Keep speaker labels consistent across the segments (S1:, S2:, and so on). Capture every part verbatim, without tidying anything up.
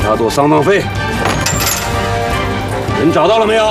S1: 查度丧葬费，人找到了没有？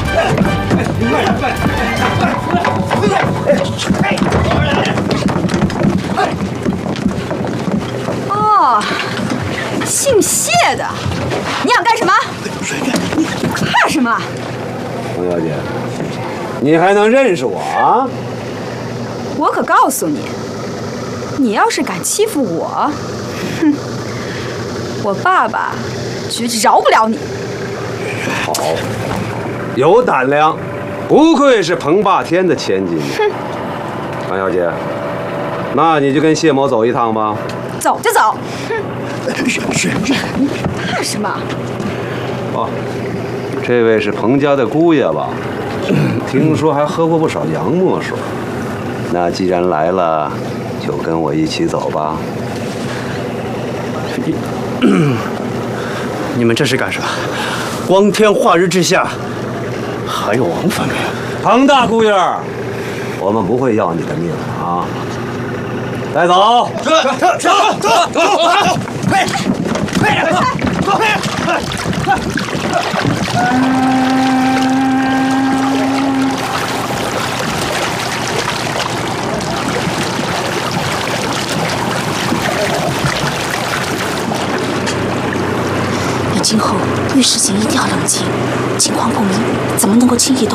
S2: 哦，姓谢的，你想干什么？怕什么？
S1: 冯小姐，你还能认识我啊？
S2: 我可告诉你，你要是敢欺负我，哼，我爸爸绝饶不了你。
S1: 好，有胆量，不愧是彭霸天的千金。哼，冯小姐，那你就跟谢某走一趟吧。
S2: 走就走。哼，
S3: 是是是，
S2: 你怕什么？
S1: 哦，这位是彭家的姑爷吧？听说还喝过不少洋墨水。那既然来了，就跟我一起走吧。
S3: 你你们这是干啥？光天化日之下，还有王反面。
S1: 彭大姑爷，我们不会要你的命啊！带走。
S3: 走走走走走走，快快点快快快！
S4: 你今后遇事情一定要冷静，情况不明怎么能够轻易动